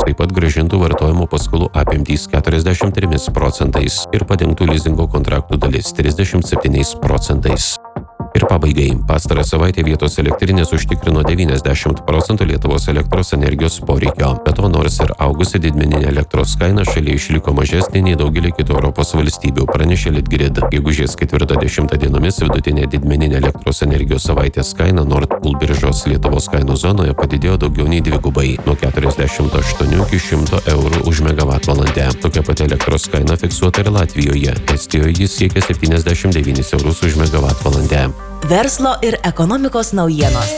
taip pat grąžintų vartojimo paskolų apimtys 43% ir padengtų lizingo kontraktų dalis 37%. Ir pabaigai, pastarą savaitę vietos elektrinės užtikrino 90% Lietuvos elektros energijos poreikio. Be to, nors ir augusi didmeninė elektros kaina šalyje išliko mažesnė nei daugelį kitų Europos valstybių, pranešė Litgrid. Gegužės 4-10 dienomis vidutinė didmeninė elektros energijos savaitės kaina Nord Pool biržos Lietuvos kainų zonoje padidėjo daugiau nei dvigubai – nuo 48 iki 100 eurų už megavatvalandę. Tokia pati elektros kaina fiksuota ir Latvijoje. Estijoje jis siekia 79 eurus už megavatvalandę. Verslo ir ekonomikos naujienos.